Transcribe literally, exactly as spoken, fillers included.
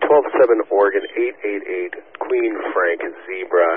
twelve seven Oregon eight eight eight, Queen Frank Zebra.